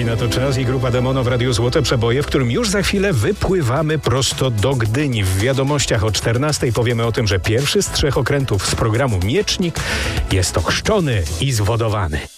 Jeśli na to czas i grupa Demono w Radiu Złote Przeboje, w którym już za chwilę wypływamy prosto do Gdyni. W wiadomościach o 14:00 powiemy o tym, że pierwszy z 3 okrętów z programu Miecznik jest ochrzczony i zwodowany.